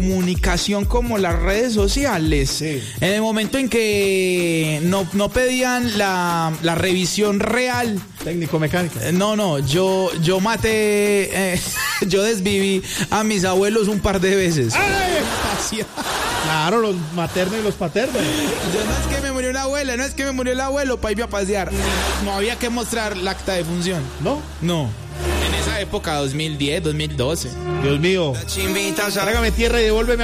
comunicación como las redes sociales. Sí. En el momento en que no pedían la revisión real. Técnico-mecánica. No, yo maté, yo desviví a mis abuelos un par de veces. ¡Ay! Claro, los maternos y los paternos. Yo no es que me murió la abuela, no es que me murió el abuelo para irme a pasear. No había que mostrar la acta de función. ¿No? No. En esa época, 2010, 2012. Dios mío. Trágame tierra y devuélveme